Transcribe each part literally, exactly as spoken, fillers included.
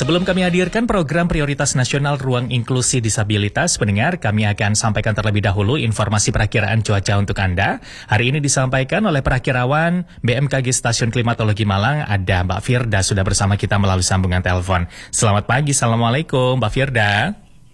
Sebelum kami hadirkan program prioritas nasional Ruang Inklusi Disabilitas, pendengar, kami akan sampaikan terlebih dahulu informasi perakiraan cuaca untuk Anda. Hari ini disampaikan oleh perakirawan B M K G Stasiun Klimatologi Malang, ada Mbak Firda sudah bersama kita melalui sambungan telepon. Selamat pagi, Assalamualaikum Mbak Firda.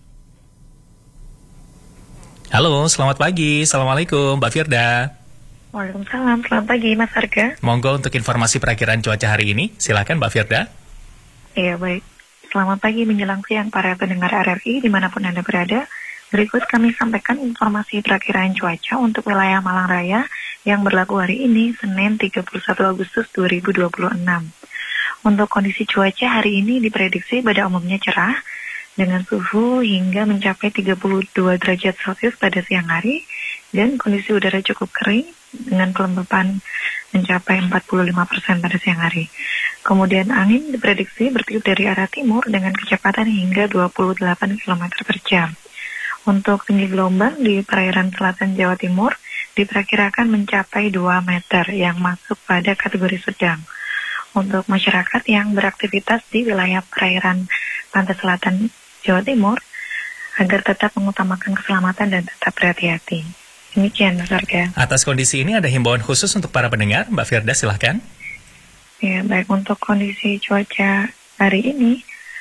Halo, selamat pagi, Assalamualaikum Mbak Firda. Waalaikumsalam, selamat pagi Mas Arga. Monggo untuk informasi perakiraan cuaca hari ini, silakan Mbak Firda. Iya baik, selamat pagi menjelang siang para pendengar R R I dimanapun Anda berada. Berikut kami sampaikan informasi perakiraan cuaca untuk wilayah Malang Raya yang berlaku hari ini, Senin tiga puluh satu Agustus dua ribu dua puluh enam. Untuk kondisi cuaca hari ini diprediksi pada umumnya cerah, dengan suhu hingga mencapai tiga puluh dua derajat Celcius pada siang hari, dan kondisi udara cukup kering dengan kelembapan mencapai empat puluh lima persen pada siang hari. Kemudian angin diprediksi bertiup dari arah timur dengan kecepatan hingga dua puluh delapan kilometer per jam. Untuk tinggi gelombang di perairan selatan Jawa Timur diperkirakan mencapai dua meter yang masuk pada kategori sedang. Untuk masyarakat yang beraktivitas di wilayah perairan pantai selatan Jawa Timur agar tetap mengutamakan keselamatan dan tetap berhati-hati. Demikian, Mas Arga. Atas kondisi ini ada himbauan khusus untuk para pendengar, Mbak Firda silahkan. Ya, baik, untuk kondisi cuaca hari ini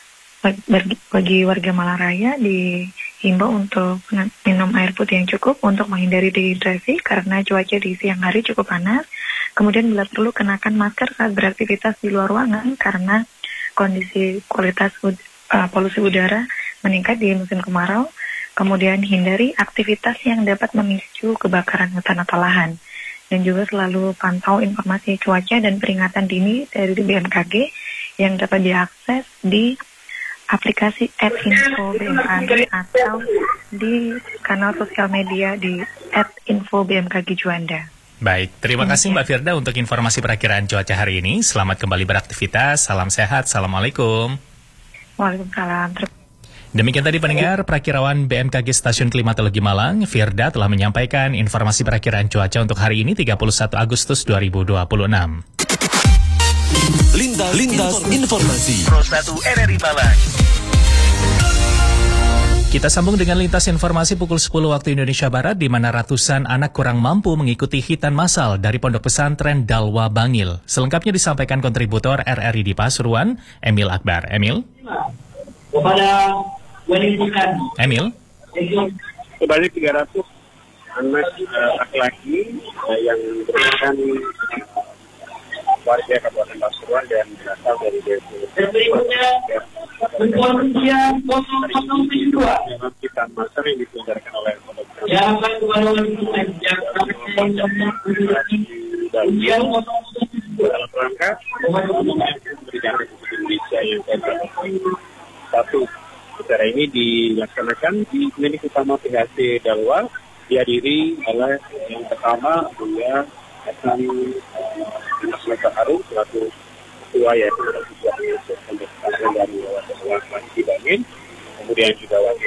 bagi, bagi warga Malang Raya dihimbau untuk minum air putih yang cukup untuk menghindari dehidrasi karena cuaca di siang hari cukup panas. Kemudian bila perlu kenakan masker saat beraktivitas di luar ruangan karena kondisi kualitas uh, polusi udara meningkat di musim kemarau. Kemudian hindari aktivitas yang dapat memicu kebakaran hutan atau lahan. Dan juga selalu pantau informasi cuaca dan peringatan dini dari B M K G yang dapat diakses di aplikasi at info B M K G atau di kanal sosial media di at info B M K G Juanda. Baik, terima kasih Mbak Firda untuk informasi perakiraan cuaca hari ini. Selamat kembali beraktivitas, salam sehat, Assalamualaikum. Waalaikumsalam. Demikian tadi pendengar, perakirawan B M K G Stasiun Klimatologi Malang, Firda telah menyampaikan informasi perakiraan cuaca untuk hari ini tiga puluh satu Agustus dua ribu dua puluh enam. Lintas, Lintas Informasi Pro satu R R I Malang. Kita sambung dengan lintas informasi pukul sepuluh waktu Indonesia Barat, di mana ratusan anak kurang mampu mengikuti hitan masal dari Pondok Pesantren Dalwa Bangil. Selengkapnya disampaikan kontributor R R I di Pasuruan, Emil Akbar. Emil? Kepada menimbulkan Emil? sebanyak tiga ratus anak uh, laki-laki uh, yang merupakan warga Kabupaten Pasuruan dan berasal dari desa. Berikutnya, bentuan usia nol nol tujuh dua. Memang kita master yang diselenggarakan oleh Pondok Pesantren. Jangan kepada orang yang usia nol nol tujuh dua. Dalam rangka memberikan Republik Indonesia yang ke satu. Acara ini dilaksanakan di klinik utama P H C Dalwa, dihadiri oleh yang pertama Buya Hasan Dimas Meta Harum selaku ketua ya ketua pengasuh Pondok Pesantren dari Dalwa Bangil, kemudian juga wakil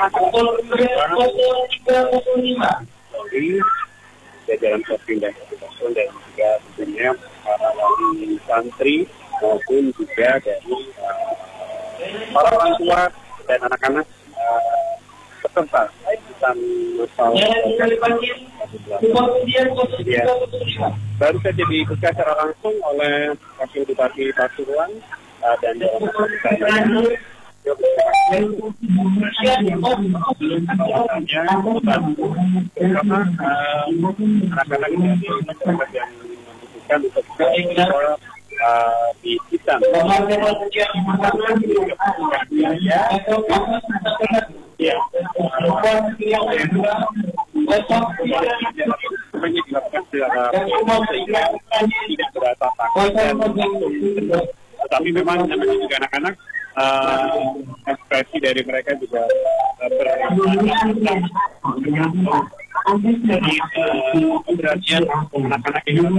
dari jajaran Kopimda Pasuruan dan juga tentunya para wali santri maupun juga dari uh, para orang tua dan anak-anak uh, peserta hitan masal ya, baru saja dibuka secara langsung oleh Wakil Bupati Pasuruan uh, dan dalam pertanyaan karena anak-anak dari masyarakat yang membutuhkan untuk bisa Uh, di hitam ya, ya. Semuanya dilakukan secara sehingga tidak berantakan, tetapi memang namanya juga anak-anak, uh, ekspresi dari mereka juga uh, beragam. Jadi uh, keberanian anak-anak ini